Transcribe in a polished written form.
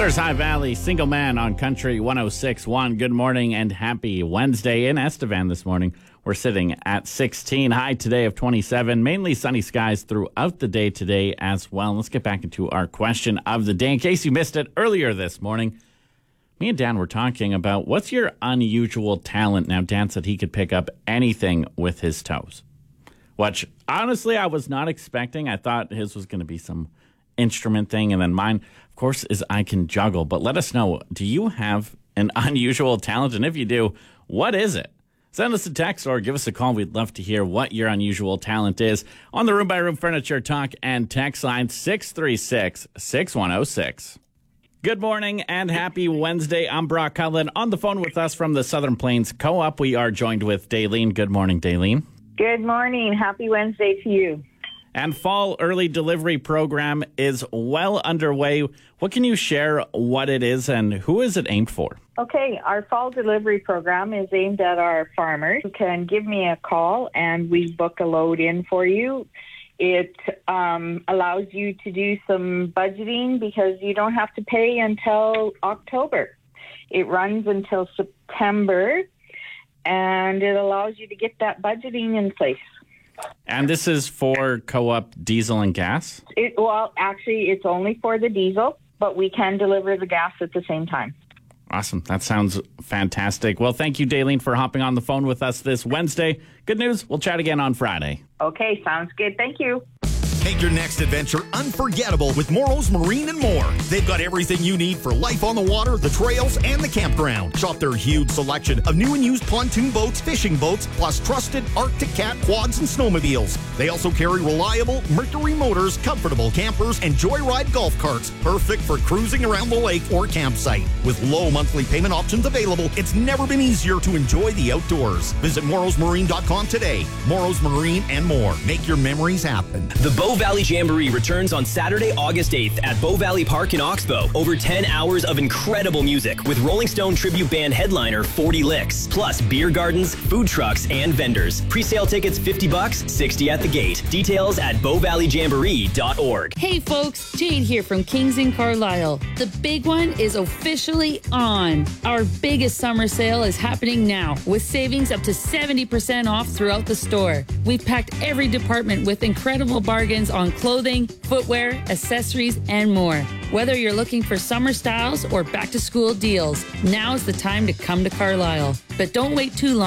There's High Valley, Single Man on Country 106.1. Good morning and happy Wednesday in Estevan this morning. We're sitting at 16, high today of 27, mainly sunny skies throughout the day today as well. Let's get back into our question of the day. In case you missed it earlier this morning, me and Dan were talking about what's your unusual talent. Now, Dan said he could pick up anything with his toes, which honestly I was not expecting. I thought his was going to be some instrument thing, and then mine, of course, is I can juggle. But let us know, do you have an unusual talent? And if you do, what is it? Send us a text or give us a call. We'd love to hear what your unusual talent is on the Room by Room Furniture Talk and text line 636-6106. Good morning and happy Wednesday. I'm Brock Cullen. On the phone with us from the Southern Plains Co-op, we are joined with Daylene. Good morning, Daylene. Good morning. Happy Wednesday to you. And fall early delivery program is well underway. What can you share what it is and who is it aimed for? Okay, our fall delivery program is aimed at our farmers who can give me a call and we book a load in for you. It allows you to do some budgeting because you don't have to pay until October. It runs until September and it allows you to get that budgeting in place. And this is for Co-op diesel and gas? Actually, it's only for the diesel, but we can deliver the gas at the same time. Awesome. That sounds fantastic. Well, thank you, Daylene, for hopping on the phone with us this Wednesday. Good news. We'll chat again on Friday. Okay, sounds good. Thank you. Make your next adventure unforgettable with Moros Marine and More. They've got everything you need for life on the water, the trails, and the campground. Shop their huge selection of new and used pontoon boats, fishing boats, plus trusted Arctic Cat quads and snowmobiles. They also carry reliable Mercury motors, comfortable campers, and Joyride golf carts, perfect for cruising around the lake or campsite. With low monthly payment options available, it's never been easier to enjoy the outdoors. Visit morosmarine.com today. Moros Marine and More. Make your memories happen. The Bow Valley Jamboree returns on Saturday, August 8th at Bow Valley Park in Oxbow. Over 10 hours of incredible music with Rolling Stone tribute band headliner 40 Licks, plus beer gardens, food trucks, and vendors. Pre-sale tickets $50, $60 at the gate. Details at bowvalleyjamboree.org. Hey folks, Jade here from Kings in Carlisle. The big one is officially on. Our biggest summer sale is happening now with savings up to 70% off throughout the store. We've packed every department with incredible bargains on clothing, footwear, accessories, and more. Whether you're looking for summer styles or back-to-school deals, now's the time to come to Carlisle. But don't wait too long.